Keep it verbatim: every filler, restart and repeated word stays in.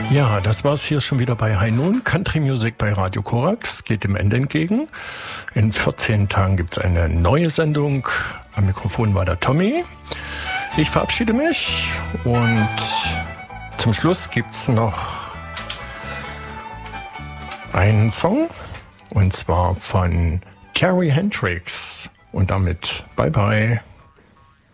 Ja, das war's hier schon wieder bei High Noon. Country Music bei Radio Korax geht dem Ende entgegen. In vierzehn Tagen gibt's eine neue Sendung. Am Mikrofon war der Tommy. Ich verabschiede mich und zum Schluss gibt's noch einen Song und zwar von Terry Hendricks und damit bye bye.